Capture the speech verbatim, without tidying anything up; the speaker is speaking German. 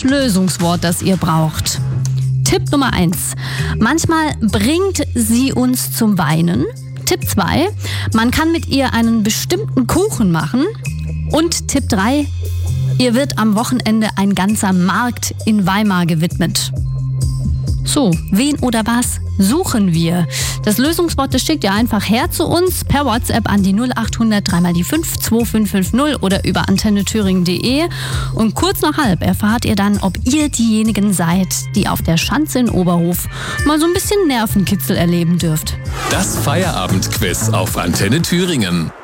das Lösungswort, das ihr braucht. Tipp Nummer eins. Manchmal bringt sie uns zum Weinen. Tipp zwei. Man kann mit ihr einen bestimmten Kuchen machen. Und Tipp drei. Ihr wird am Wochenende ein ganzer Markt in Weimar gewidmet. So, wen oder was suchen wir? Das Lösungswort, das schickt ihr einfach her zu uns per WhatsApp an die null acht hundert drei mal die fünf zwei fünf fünf null oder über antenne thüringen punkt de. Und kurz nach halb erfahrt ihr dann, ob ihr diejenigen seid, die auf der Schanze in Oberhof mal so ein bisschen Nervenkitzel erleben dürft. Das Feierabendquiz auf Antenne Thüringen.